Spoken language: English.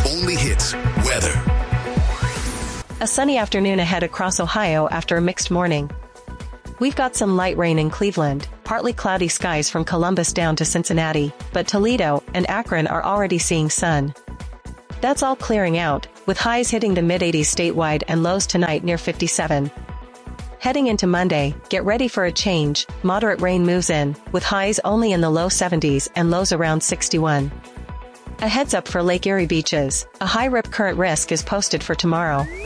only hits weather. A sunny afternoon ahead across Ohio after a mixed morning. We've got some light rain in Cleveland, partly cloudy skies from Columbus down to Cincinnati, but Toledo and Akron are already seeing sun. That's all clearing out, with highs hitting the mid-80s statewide and lows tonight near 57. Heading into Monday, get ready for a change. Moderate rain moves in, with highs only in the low 70s and lows around 61. A heads up for Lake Erie beaches. A high rip current risk is posted for tomorrow.